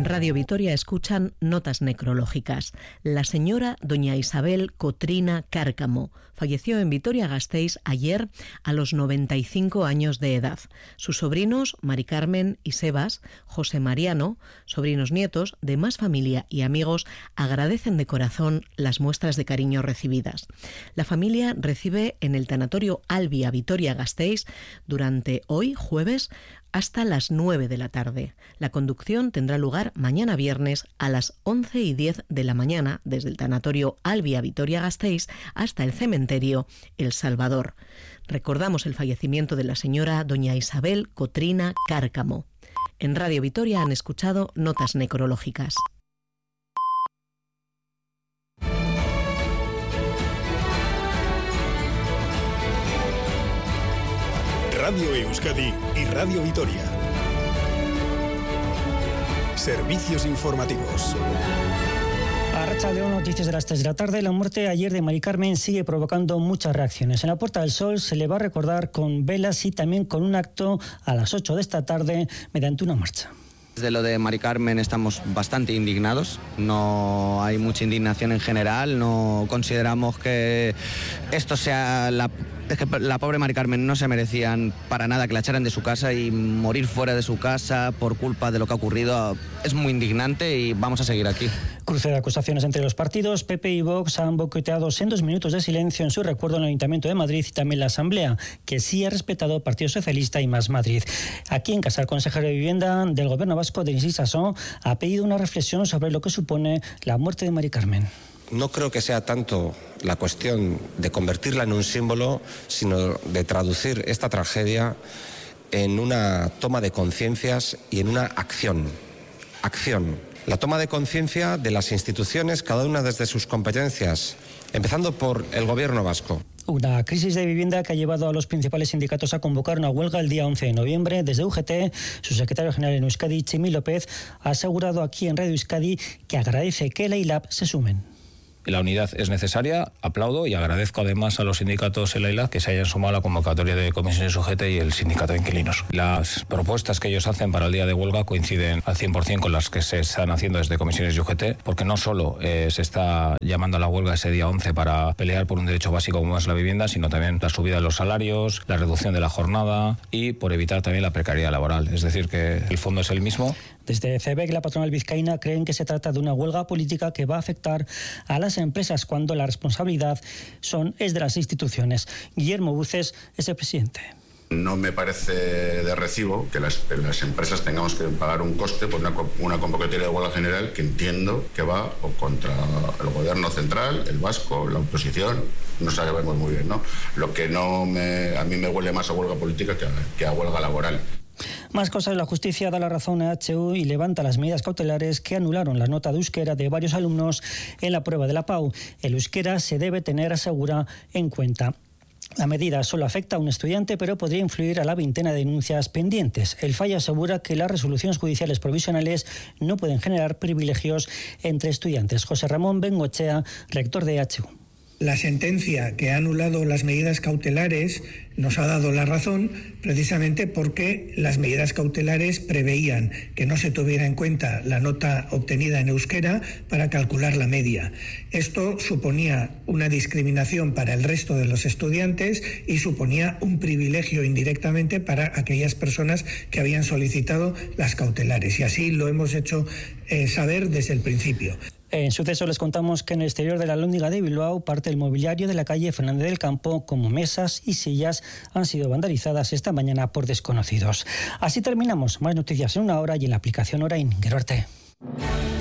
Radio Vitoria escuchan notas necrológicas. La señora doña Isabel Cotrina Cárcamo falleció en Vitoria-Gasteiz ayer a los 95 años de edad. Sus sobrinos, Mari Carmen y Sebas, José Mariano, sobrinos nietos, demás familia y amigos agradecen de corazón las muestras de cariño recibidas. La familia recibe en el tanatorio Albia Vitoria-Gasteiz durante hoy, jueves, hasta las 9 de la tarde. La conducción tendrá lugar mañana viernes a las 11:10 de la mañana desde el tanatorio Albia Vitoria-Gasteiz hasta el cementerio El Salvador. Recordamos el fallecimiento de la señora doña Isabel Cotrina Cárcamo. En Radio Vitoria han escuchado notas necrológicas. Radio Euskadi y Radio Vitoria. Servicios informativos. Arratsaldeon, noticias de las 3 de la tarde. La muerte ayer de Mari Carmen sigue provocando muchas reacciones. En la Puerta del Sol se le va a recordar con velas y también con un acto a las 8 de esta tarde mediante una marcha. De lo de Mari Carmen estamos bastante indignados, no hay mucha indignación en general, no consideramos que esto sea es que la pobre Mari Carmen no se merecían para nada que la echaran de su casa y morir fuera de su casa por culpa de lo que ha ocurrido es muy indignante y vamos a seguir aquí. Cruce de acusaciones entre los partidos. PP y Vox han boicoteado en 2 minutos de silencio en su recuerdo en el Ayuntamiento de Madrid y también la Asamblea, que sí ha respetado Partido Socialista y Más Madrid. Aquí en casa, el consejero de Vivienda del Gobierno vasco, Denis Issasson, ha pedido una reflexión sobre lo que supone la muerte de Mari Carmen. No creo que sea tanto la cuestión de convertirla en un símbolo, sino de traducir esta tragedia en una toma de conciencias y en una acción. La toma de conciencia de las instituciones, cada una desde sus competencias, empezando por el Gobierno vasco. Una crisis de vivienda que ha llevado a los principales sindicatos a convocar una huelga el día 11 de noviembre. Desde UGT, su secretario general en Euskadi, Chimi López, ha asegurado aquí en Radio Euskadi que agradece que la ILAB se sumen. La unidad es necesaria, aplaudo y agradezco además a los sindicatos en la ILAB que se hayan sumado a la convocatoria de comisiones UGT y el sindicato de inquilinos. Las propuestas que ellos hacen para el día de huelga coinciden al 100% con las que se están haciendo desde comisiones y UGT, porque no solo se está llamando a la huelga ese día 11 para pelear por un derecho básico como es la vivienda, sino también la subida de los salarios, la reducción de la jornada y por evitar también la precariedad laboral. Es decir, que el fondo es el mismo. Desde CEBEC, la patronal vizcaína, creen que se trata de una huelga política que va a afectar a las empresas cuando la responsabilidad es de las instituciones. Guillermo Buces es el presidente. No me parece de recibo que las empresas tengamos que pagar un coste por una convocatoria de huelga general que entiendo que va o contra el gobierno central, el vasco, la oposición, no sabemos muy bien, ¿no? Lo que a mí me huele más a huelga política que a huelga laboral. Más cosas, la justicia da la razón a HU y levanta las medidas cautelares que anularon la nota de euskera de varios alumnos en la prueba de la PAU. El euskera se debe tener, asegura, en cuenta. La medida solo afecta a un estudiante, pero podría influir a la veintena de denuncias pendientes. El fallo asegura que las resoluciones judiciales provisionales no pueden generar privilegios entre estudiantes. José Ramón Bengochea, rector de HU. La sentencia que ha anulado las medidas cautelares nos ha dado la razón precisamente porque las medidas cautelares preveían que no se tuviera en cuenta la nota obtenida en euskera para calcular la media. Esto suponía una discriminación para el resto de los estudiantes y suponía un privilegio indirectamente para aquellas personas que habían solicitado las cautelares. Y así lo hemos hecho saber desde el principio. En Suceso les contamos que en el exterior de la Alhóndiga de Bilbao, parte del mobiliario de la calle Fernández del Campo, como mesas y sillas, han sido vandalizadas esta mañana por desconocidos. Así terminamos. Más noticias en 1 hora y en la aplicación Orain. Gero arte.